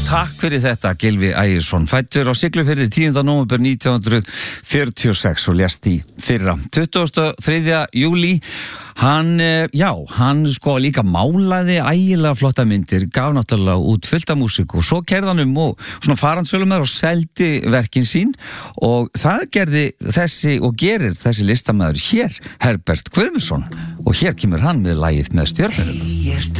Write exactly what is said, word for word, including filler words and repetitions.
Takk fyrir þetta, Gylfi Ægisson, fæddur á Siglufirði tíunda nóvember nítján hundruð fjörutíu og sex og lést í fyrra. tuttugasta og þriðja júlí, hann, já, hann sko líka málaði ægilega flotta myndir, gaf náttúrulega út fullt af músík og svo kerði hann um og svona farandsölum og seldi verkin sín og það gerði þessi og gerir þessi listamaður hér, Herbert Guðmundsson, og hér kemur hann með lagið Með stjörnunum.